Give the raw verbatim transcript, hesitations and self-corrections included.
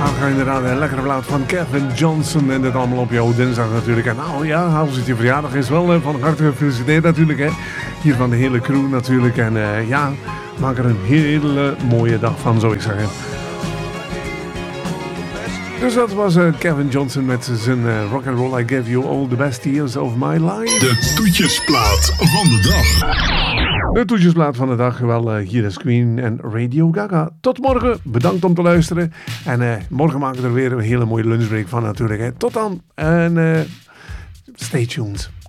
Nou, inderdaad, een lekkere plaat van Kevin Johnson. En dit allemaal op jouw dinsdag natuurlijk. En nou ja, als het je verjaardag is, wel van harte gefeliciteerd natuurlijk. Hè. Hier van de hele crew natuurlijk. En uh, ja, maak er een hele mooie dag van, zou ik zeggen. Dus dat was uh, Kevin Johnson met zijn uh, Rock and Roll. I Give You All The Best Years Of My Life. De toetjesplaat van de dag. De toetjesplaat van de dag. Wel, uh, hier is Queen en Radio Gaga. Tot morgen. Bedankt om te luisteren. En uh, morgen maken we er weer een hele mooie lunchbreak van natuurlijk. Hè. Tot dan. En uh, stay tuned.